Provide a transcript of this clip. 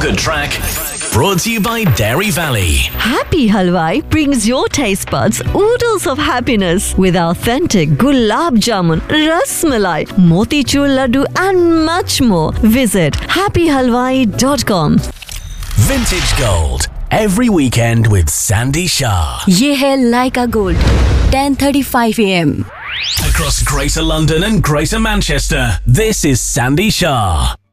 good track. Brought to you by Dairy Valley. Happy Halwai brings your taste buds oodles of happiness with authentic gulab jamun, ras malai, motichur laddu and much more. Visit happyhalwai.com. Vintage Gold. Every weekend with Sandy Shah. ये है Laika Gold, 10:35 AM. Across Greater London and Greater Manchester, this is Sandy Shah.